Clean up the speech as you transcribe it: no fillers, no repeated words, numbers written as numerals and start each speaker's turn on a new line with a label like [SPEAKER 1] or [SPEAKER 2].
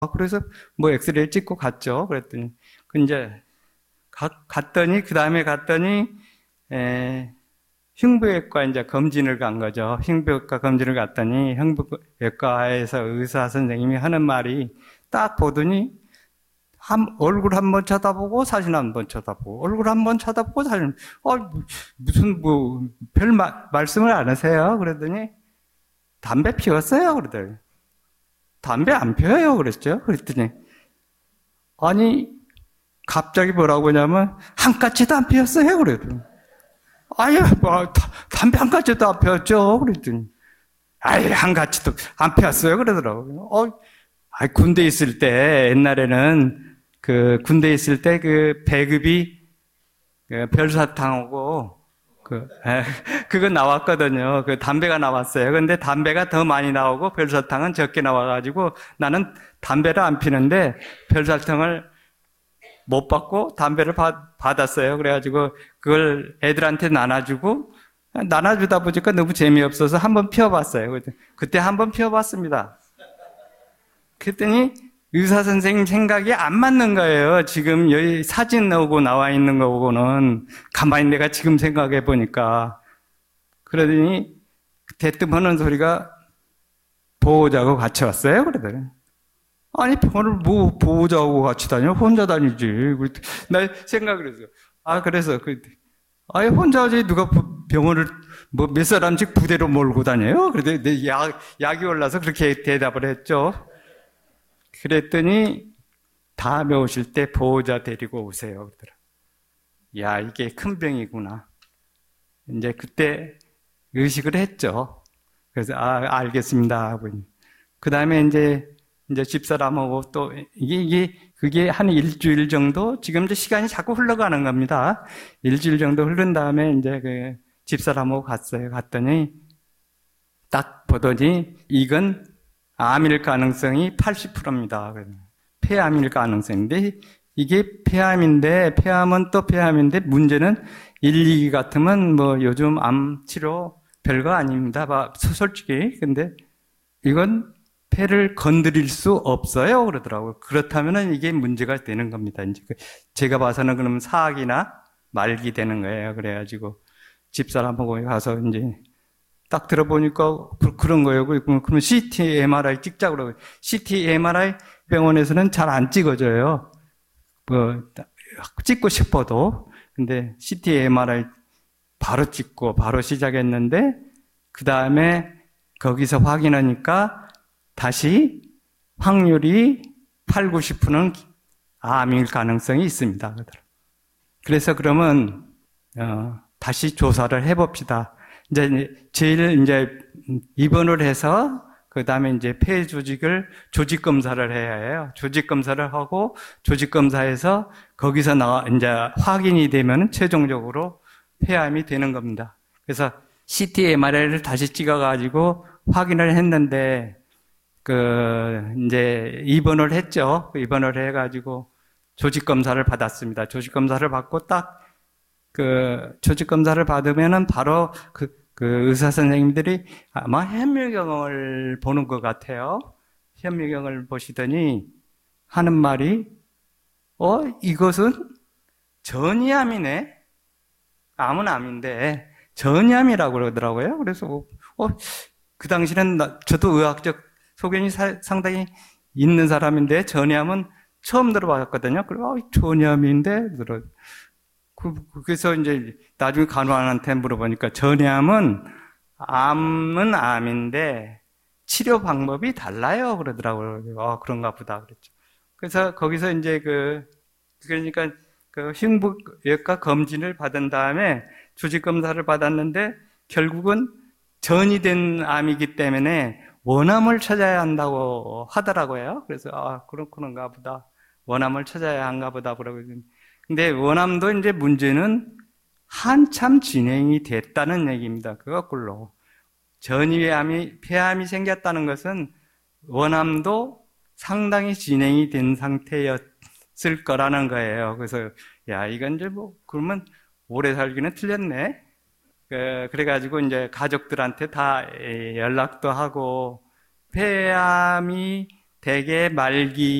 [SPEAKER 1] 그래서 뭐 엑스레이 찍고 갔죠. 그랬더니 이제 갔더니 그 다음에 갔더니 흉부외과 이제 검진을 간 거죠. 흉부외과 검진을 갔더니 흉부외과에서 의사 선생님이 하는 말이 딱 보더니 얼굴 한번 쳐다보고 사진 한번 쳐다보고 얼굴 한번 쳐다보고 사진 무슨 뭐 별 말씀을 안 하세요? 그랬더니 담배 피웠어요? 그러더니 담배 안 피워요? 그랬죠. 그랬더니 아니 갑자기 뭐라고 하냐면 한 까치도 안 피웠어요? 그랬더니 아예 뭐 담배 한 까치도 안 피웠죠? 그랬더니 아예 한 까치도 안 피웠어요? 그러더라고요. 군대 있을 때 옛날에는 군대 있을 때 배급이 별사탕하고 그거 나왔거든요. 담배가 나왔어요. 근데 담배가 더 많이 나오고 별사탕은 적게 나와가지고 나는 담배를 안 피는데 별사탕을 못 받고 담배를 받았어요. 그래가지고 그걸 애들한테 나눠주다 보니까 너무 재미없어서 한번 피워봤어요. 그때 한번 피워봤습니다. 그랬더니 의사 선생님 생각이 안 맞는 거예요. 지금 여기 사진 나오고 나와 있는 거고는 가만히 내가 지금 생각해 보니까. 그러더니 대뜸 하는 소리가 보호자하고 같이 왔어요. 그러더니 아니 병원을 뭐 보호자하고 같이 다녀? 혼자 다니지. 나 생각을 했어요. 그래서 혼자 하지 누가 병원을 뭐 몇 사람씩 부대로 몰고 다녀요? 그래도 약이 올라서 그렇게 대답을 했죠. 그랬더니 다음에 오실 때 보호자 데리고 오세요. 그러더라. 이게 큰 병이구나. 이제 그때 의식을 했죠. 그래서 알겠습니다. 그 다음에 이제 집사람하고 또 그게 한 일주일 정도 지금 이제 시간이 자꾸 흘러가는 겁니다. 일주일 정도 흐른 다음에 이제 집사람하고 갔어요. 갔더니 딱 보더니 이건 암일 가능성이 80%입니다. 폐암일 가능성인데 이게 폐암은 또 폐암인데 문제는 1, 2기 같으면 뭐 요즘 암 치료 별거 아닙니다. 솔직히. 근데 이건 폐를 건드릴 수 없어요. 그러더라고요. 그렇다면은 이게 문제가 되는 겁니다. 이제 제가 봐서는 그러면 사악이나 말기 되는 거예요. 그래가지고 집사람하고 가서 이제 딱 들어보니까 그런 거예요. 그러면 CT, MRI 찍자고 그러고. CT, MRI 병원에서는 잘 안 찍어줘요. 찍고 싶어도. 근데 CT, MRI 바로 찍고 바로 시작했는데 그 다음에 거기서 확인하니까 다시 확률이 8, 90%는 암일 가능성이 있습니다. 그래서 그러면 다시 조사를 해봅시다. 제일 입원을 해서 그 다음에 폐 조직을 조직 검사를 해야 해요. 조직 검사를 하고 조직 검사에서 거기서 확인이 되면 최종적으로 폐암이 되는 겁니다. 그래서 CT, MRI를 다시 찍어가지고 확인을 했는데 입원을 했죠. 입원을 해가지고 조직 검사를 받았습니다. 조직 검사를 받고 조직 검사를 받으면은 바로 의사 선생님들이 아마 현미경을 보는 것 같아요. 현미경을 보시더니 하는 말이, 이것은 전이암이네. 암은 암인데, 전이암이라고 그러더라고요. 그래서, 그 당시는 저도 의학적 소견이 상당히 있는 사람인데, 전이암은 처음 들어봤거든요. 그리고, 전이암인데, 그래서 이제 나중에 간호사한테 물어보니까 전이암은 암은 암인데 치료 방법이 달라요 그러더라고요. 그런가 보다 그랬죠. 그래서 거기서 이제 그러니까 흉부외과 검진을 받은 다음에 조직 검사를 받았는데 결국은 전이 된 암이기 때문에 원암을 찾아야 한다고 하더라고요. 그래서 그런가 보다. 원암을 찾아야 한가 보다 그러고. 근데 원암도 이제 문제는 한참 진행이 됐다는 얘기입니다. 그거꿀로. 폐암이 생겼다는 것은 원암도 상당히 진행이 된 상태였을 거라는 거예요. 그래서, 이건 이제 그러면 오래 살기는 틀렸네. 그래가지고 이제 가족들한테 다 연락도 하고, 폐암이 대개 말기